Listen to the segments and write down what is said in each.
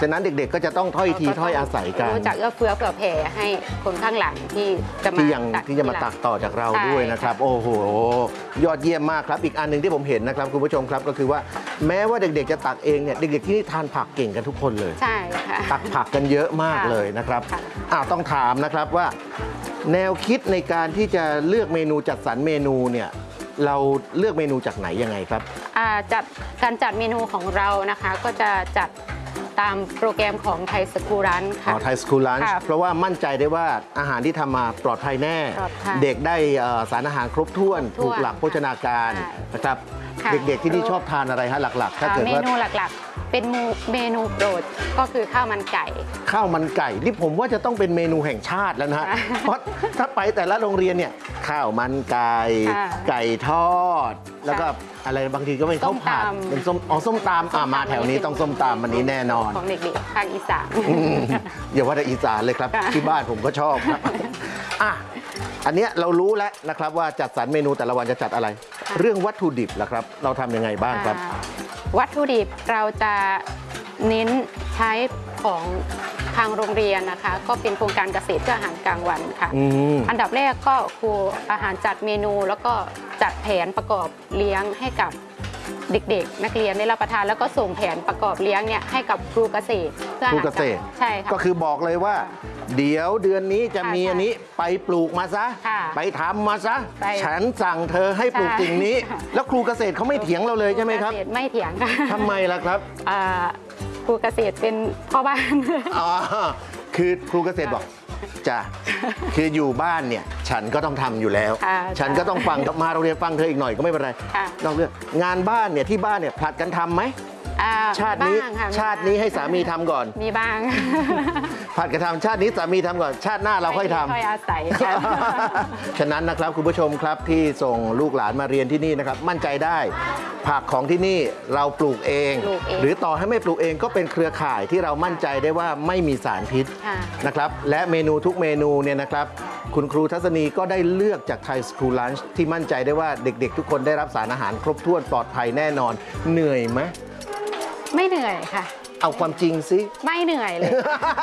ฉะนั้นเด็กๆก็จะต้องถ้อยทีถ้อยอาศัยกันรู้จักเอื้อเฟื้อเผื่อแผ่ให้คนข้างหลังที่จะมาตักต่อจากเราด้วยนะครับโอ้โหยอดเยี่ยมมากครับอีกอันหนึ่งที่ผมเห็นนะครับคุณผู้ชมครับก็คือว่าแม้ว่าเด็กๆจะตักเองเนี่ยเด็กๆที่นี่ทานผักเก่งกันทุกคนเลยใช่ค่ะตักผักกันเยอะมากเลยนะครับต้องถามนะครับว่าแนวคิดในการที่จะเลือกเมนูจัดสรรเมนูเนี่ยเราเลือกเมนูจากไหนยังไงครับการจัดเมนูของเรานะคะก็จะจัดตามโปรแกรมของไทยสกูลันค่ะไทยสกูลันเพราะว่ามั่นใจได้ว่าอาหารที่ทำมาปลอดภัยแน่เด็กได้สารอาหารครบถ้วนถูกหลักโภชนาการนะครับเด็กๆที่นี่ชอบทานอะไรฮะหลักๆถ้าเกิดว่าเมนูหลักๆเป็นเมนูโปรดก็คือข้าวมันไก่นี่ผมว่าจะต้องเป็นเมนูแห่งชาติแล้วนะ เพราะถ้าไปแต่ละโรงเรียนเนี่ยข้าวมันไก่ทอดแล้วก็อะไรบางทีก็เป็นข้าวผัดเป็นส้มตำมาแถวนี้ต้องส้มตำวันนี้แน่นอนของเด็กๆภาคอีสานอย่าว่าแต่อีสานเลยครับที่บ้านผมก็ชอบครับอันนี้เรารู้แล้วนะครับว่าจัดสรรเมนูแต่ละวันจะจัดอะไรเรื่องวัตถุดิบล่ะครับเราทำยังไงบ้างครับวัตถุดิบเราจะเน้นใช้ของทางโรงเรียนนะคะก็เป็นโครงการเกษตรเพื่ออาหารกลางวันค่ะอันดับแรกก็ครูอาหารจัดเมนูแล้วก็จัดแผนประกอบเลี้ยงให้กับเด็กๆนักเรียนได้รับประทานแล้วก็ส่งแผนประกอบเลี้ยงเนี่ยให้กับครูเกษตรเพื่ออาหารใช่ค่ะก็คือบอกเลยว่าเดี๋ยวเดือนนี้จะมีอันนี้ไปปลูกมาซะไปทำมาซะฉันสั่งเธอให้ปลูกสิ่งนี้แล้วครูเกษตรเขาไม่เถียงเราเลยใช่ไหมครับไม่เถียงค่ะทำไมล่ะครับครูเกษตรเป็นพ่อบ้านคือครูเกษตรบอกจ้ะคืออยู่บ้านเนี่ยฉันก็ต้องทำอยู่แล้วฉันก็ต้องฟังมาโรงเรียนฟังเธออีกหน่อยก็ไม่เป็นไรนอกเรื่องงานบ้านเนี่ยที่บ้านเนี่ยผลัดกันทำไหมชาตินี้ให้สามีทำก่อนมีบ้างผัดกระทำชาตินี้สามีทำก่อนชาติหน้าเราค่อยทำค่อยอาศัยฉะนั้นนะครับคุณผู้ชมครับที่ส่งลูกหลานมาเรียนที่นี่นะครับมั่นใจได้ผักของที่นี่เราปลูกเองหรือต่อให้ไม่ปลูกเองก็เป็นเครือข่ายที่เรามั่นใจได้ว่าไม่มีสารพิษนะครับและเมนูทุกเมนูเนี่ยนะครับคุณครูทัศนีก็ได้เลือกจากไทยสคูลลันช์ที่มั่นใจได้ว่าเด็กๆทุกคนได้รับสารอาหารครบถ้วนปลอดภัยแน่นอนเหนื่อยไหมไม่เหนื่อยค่ะเอาความจริงสิไม่เหนื่อยเลย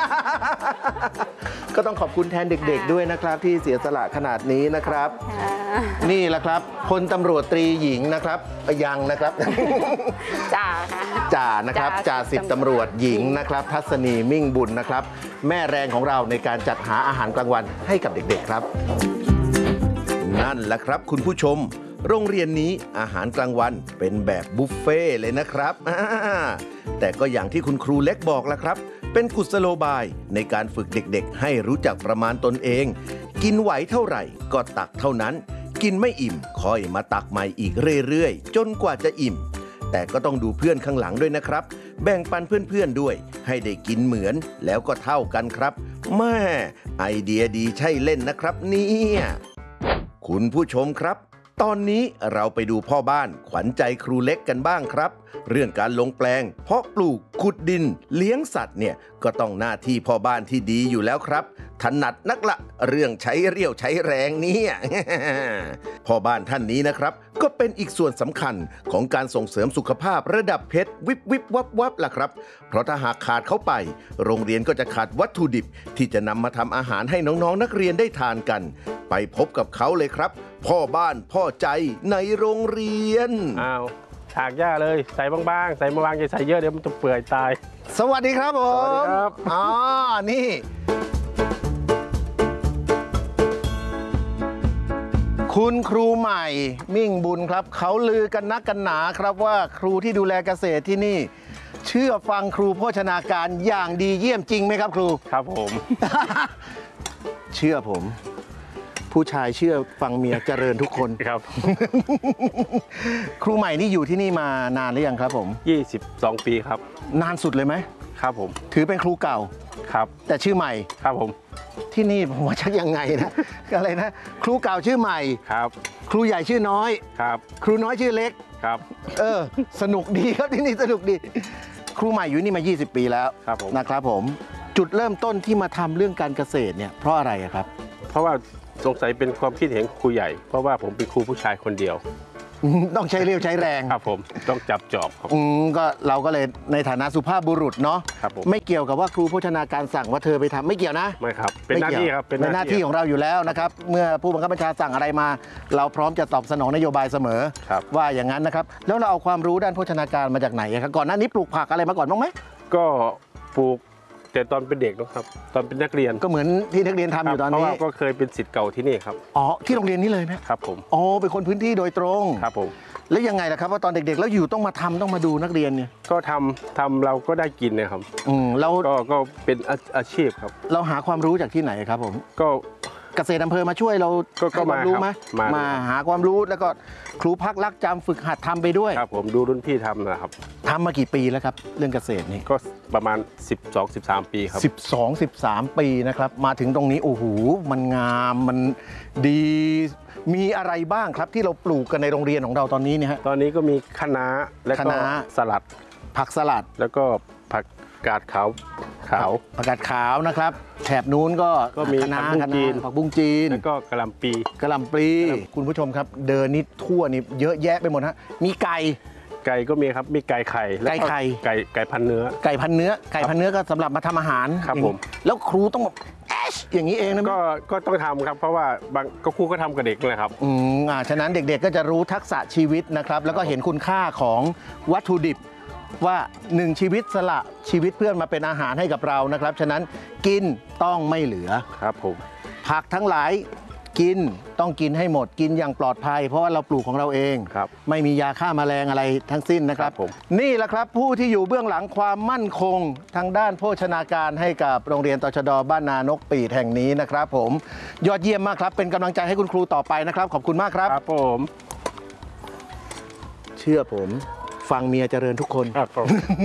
ก็ต้องขอบคุณแทนเด็กๆด้วยนะครับที่เสียสละขนาดนี้นะครับนี่แหละครับพลตำรวจตรีหญิงนะครับยังนะครับจ่านะครับจ่าสิบตำรวจหญิงนะครับทัศนีมิ่งบุญนะครับแม่แรงของเราในการจัดหาอาหารกลางวันให้กับเด็กๆครับนั่นแหละครับคุณผู้ชมโรงเรียนนี้อาหารกลางวันเป็นแบบบุฟเฟ่เลยนะครับแต่ก็อย่างที่คุณครูเล็กบอกละครับเป็นกุศโลบายในการฝึกเด็กๆให้รู้จักประมาณตนเองกินไหวเท่าไหร่ก็ตักเท่านั้นกินไม่อิ่มค่อยมาตักใหม่อีกเรื่อยๆจนกว่าจะอิ่มแต่ก็ต้องดูเพื่อนข้างหลังด้วยนะครับแบ่งปันเพื่อนๆด้วยให้ได้กินเหมือนแล้วก็เท่ากันครับแม่ไอเดียดีใช่เล่นนะครับเนี่ยคุณผู้ชมครับตอนนี้เราไปดูพ่อบ้านขวัญใจครูเล็กกันบ้างครับเรื่องการลงแปลงเพาะปลูกขุดดินเลี้ยงสัตว์เนี่ยก็ต้องหน้าที่พ่อบ้านที่ดีอยู่แล้วครับถนัดนักละเรื่องใช้เรี่ยวใช้แรงเนี่ยพ่อบ้านท่านนี้นะครับก็เป็นอีกส่วนสำคัญของการส่งเสริมสุขภาพระดับเพชรวิบวิบวับวับล่ะครับเพราะถ้าหากขาดเขาไปโรงเรียนก็จะขาดวัตถุดิบที่จะนำมาทำอาหารให้น้องๆนักเรียนได้ทานกันไปพบกับเขาเลยครับพ่อบ้านพ่อใจในโรงเรียนถากหญ้าเลยใส่บางๆใส่บางๆอย่าใส่เยอะเดี๋ยวมันจะเปื่อยตายสวัสดีครับผมสวัสดีครับนี่คุณครูใหม่มิ่งบุญครับเขาลือกันนักกันหนาครับว่าครูที่ดูแลเกษตรที่นี่เชื่อฟังครูโภชนาการอย่างดีเยี่ยมจริงไหมครับครูครับผมเชื่อผมผู้ชายเชื่อฟังเมียเจริญทุกคนครับครูใหม่นี่อยู่ที่นี่มานานหรือยังครับผม 22 ปีครับนานสุดเลยไหมครับผมถือเป็นครูเก่าครับแต่ชื่อใหม่ครับผมที่นี่ผมว่าชักยังไงนะอะไรนะครูเก่าชื่อใหม่ครับครูใหญ่ชื่อน้อยครับครูน้อยชื่อเล็กครับสนุกดีครับที่นี่สนุกดีครูใหม่อยู่นี่มา20 ปีแล้วนะครับผมจุดเริ่มต้นที่มาทำเรื่องการเกษตรเนี่ยเพราะอะไรครับเพราะว่าสงสัยเป็นความคิดเห็นครูใหญ่เพราะว่าผมเป็นครูผู้ชายคนเดียวต้องใช้เรี่ยวใช้แรงครับผมต้องจับจอบครับก็เราก็เลยในฐานะสุภาพบุรุษเนาะครับผมไม่เกี่ยวกับว่าครูโภชนาการสั่งว่าเธอไปทำไม่เกี่ยวนะไม่ครับเป็นหน้าที่ครับเป็นหน้าที่ของเราอยู่แล้วนะครับเมื่อผู้บังคับบัญชาสั่งอะไรมา เราพร้อมจะตอบสนองนโยบายเสมอครับว่าอย่างนั้นนะครับแล้วเราเอาความรู้ด้านโภชนาการมาจากไหนครับก่อนหน้านี้ปลูกผักอะไรมาก่อนบ้างไหมก็ปลูกแต่ตอนเป็นเด็กนะครับตอนเป็นนักเรียนก็เหมือนที่นักเรียนทำอยู่ตอนเพราะนี้ว่าก็เคยเป็นศิษย์เก่าที่นี่ครับอ๋อที่โรงเรียนนี้เลยไหมครับผมอ๋อเป็นคนพื้นที่โดยตรงครับผมแล้วยังไงล่ะครับว่าตอนเด็กๆแล้วอยู่ต้องมาทำต้องมาดูนักเรียนเนี่ยก็ทำเราก็ได้กินนะครับเราก็เป็นอาชีพครับเราหาความรู้จากที่ไหนครับผมก็เกษตรอำเภอมาช่วยเราก็ให้ความรู้ไหมมาครับมาหาความรู้แล้วก็ครูพักรักจำฝึกหัดทำไปด้วยครับผมดูรุ่นพี่ทำนะครับทำมากี่ปีแล้วครับเรื่องเกษตรนี่ก็ประมาณ 12-13 ปีครับ 13 ปีนะครับมาถึงตรงนี้โอ้โหมันงามมันดีมีอะไรบ้างครับที่เราปลูกกันในโรงเรียนของเราตอนนี้เนี่ยฮะตอนนี้ก็มีคะน้าและคะก็น้าสลัดผักสลัดแล้วก็ผักกาดขาวผักกาดขาวนะครับแถบนู้นก็ก็มีคะน้าผักบุ้งจีนผักบุ้งจีนแล้วก็กะหล่ำปีกะหล่ำปลีคุณผู้ชมครับเดินนี่ทั่วนี่เยอะแยะไปหมดฮะมีไก่ไก่ก็มีครับมีไก่ไข่แล้วไก่ไข่ไก่พันเนื้อไก่พันเนื้อก็สำหรับมาทำอาหารครับอย่างนี้ผมแล้วครูต้องแบบแอชอย่างนี้เองนะก็ต้องทำครับเพราะว่าบางครูก็ทำกับเด็กเลยครับฉะนั้นเด็กๆก็จะรู้ทักษะชีวิตนะครับ แล้วก็เห็นคุณค่าของวัตถุดิบว่า1ชีวิตสละชีวิตเพื่อนมาเป็นอาหารให้กับเรานะครับฉะนั้นกินต้องไม่เหลือครับผมผักทั้งหลายกินต้องกินให้หมดกินอย่างปลอดภัย เพราะว่าเราปลูกของเราเองครับไม่มียาฆ่าแมลงอะไรทั้งสิ้นนะครับครับผมนี่แหละครับผู้ที่อยู่เบื้องหลังความมั่นคงทางด้านโภชนาการให้กับโรงเรียนตชดบ้านนานกปีดแห่งนี้นะครับผมยอดเยี่ยมมากครับเป็นกำลังใจให้คุณครูต่อไปนะครับขอบคุณมากครับครับผมเชื่อผมฟังเมียเจริญทุกคนครับผม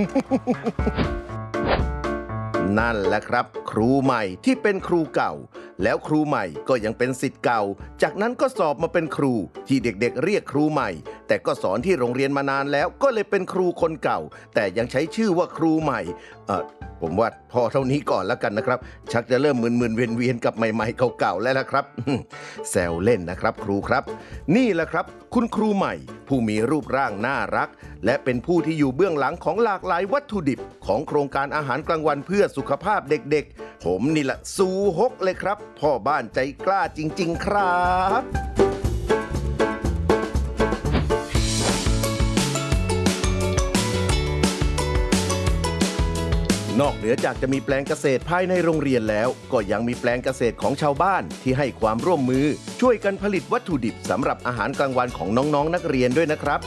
นั่นแหละครับ ครูใหม่ที่เป็นครูเก่า แล้วครูใหม่ก็ยังเป็นศิษย์เก่า จากนั้นก็สอบมาเป็นครูที่เด็กๆเรียกครูใหม่ แต่ก็สอนที่โรงเรียนมานานแล้วก็เลยเป็นครูคนเก่า แต่ยังใช้ชื่อว่าครูใหม่ผมว่าพอเท่านี้ก่อนแล้วกันนะครับ ชักจะเริ่มมึนๆเวียนๆกับใหม่ๆเก่าๆแล้วละครับ แซวเล่นนะครับครูครับ นี่แหละครับ คุณครูใหม่ ผู้มีรูปร่างน่ารัก และเป็นผู้ที่อยู่เบื้องหลังของหลากหลายวัตถุดิบของโครงการอาหารกลางวันเพื่อสุขภาพเด็กๆ ผมนี่แหละซูฮกเลยครับ พ่อบ้านใจกล้าจริงๆครับ นอกเหนือจากจะมีแปลงเกษตรภายในโรงเรียนแล้ว ก็ยังมีแปลงเกษตรของชาวบ้านที่ให้ความร่วมมือ ช่วยกันผลิตวัตถุดิบสำหรับอาหารกลางวันของน้องๆนักเรียนด้วยนะครับ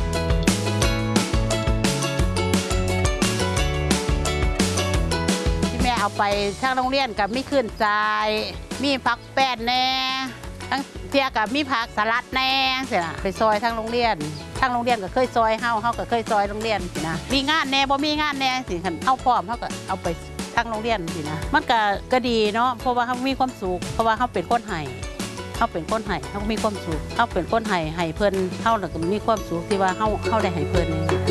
ที่แม่เอาไปทางโรงเรียนกับมีขึ้นทรายมีผักแป้นแน่ทั้งเทียกับมีผักสลัดแน่เสียนะไปซอยทางโรงเรียนก็เคยซอยเฮาก็เคยซอยโรงเรียนสินะมีงานแน่บ่มีงานแน่สิคันเอาพร้อมเฮาก็เอาไปทางโรงเรียนสินะมันก็ดีเนาะเพราะว่าเฮามีความสุขเพราะว่าเฮาเป็นคนให้เฮาเป็นคนให้เฮามีความสุขเฮาเป็นคนให้เพิ่นเฮาแล้วก็มีความสุขที่ว่าเฮาได้ให้เพิ่น